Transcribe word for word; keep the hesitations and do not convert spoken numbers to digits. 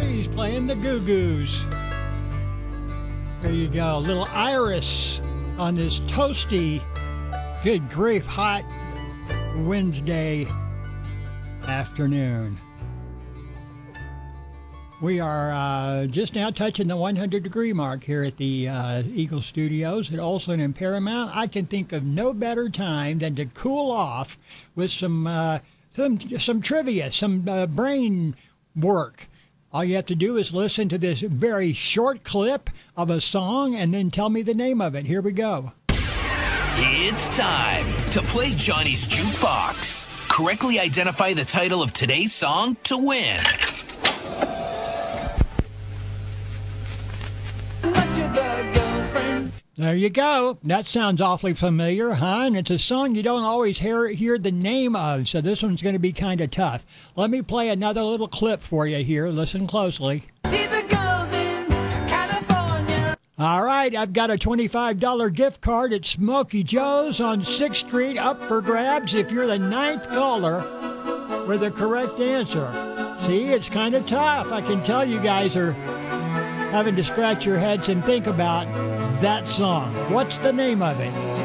He's playing the Goo Goos. There you go. Little Iris on this toasty, good grief, hot Wednesday afternoon. We are uh, just now touching the one hundred degree mark here at the uh, Eagle Studios at Olson and Paramount. I can think of no better time than to cool off with some uh, some some trivia, some uh, brain work. All you have to do is listen to this very short clip of a song and then tell me the name of it. Here we go. It's time to play Johnny's Jukebox. Correctly identify the title of today's song to win. There you go. That sounds awfully familiar, huh? And it's a song you don't always hear hear the name of, so this one's going to be kind of tough. Let me play another little clip for you here. Listen closely. See the girls in California. All right, I've got a twenty-five dollar gift card at Smokey Joe's on sixth street up for grabs if you're the ninth caller with the correct answer. See, it's kind of tough. I can tell you guys are having to scratch your heads and think about that song. What's the name of it?